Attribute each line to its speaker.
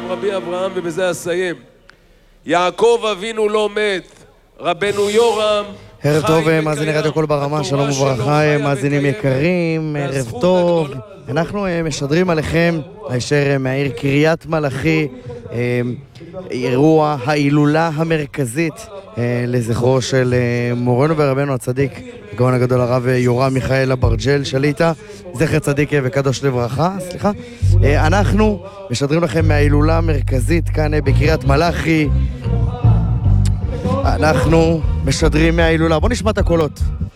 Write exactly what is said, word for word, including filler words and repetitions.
Speaker 1: רבי אברהם, ובזה אסיים. יעקב אבינו לא מת, רבנו יורם
Speaker 2: ערב טוב, מאזיני רדיו קול ברמה, שלום וברכה, מאזינים יקרים, ערב טוב. אנחנו משדרים עליכם הישר מהעיר קריית מלאכי, אירוע ההילולה המרכזית לזכרו של מורנו ורבנו הצדיק, הגאון הגדול הרב יורם מיכאל אברג'ל שליט"א, זכר צדיק וקדוש לברכה, סליחה. אנחנו משדרים לכם מההילולה המרכזית כאן בקריית מלאכי. אנחנו משדרים מההילולה. בוא נשמע את הקולות.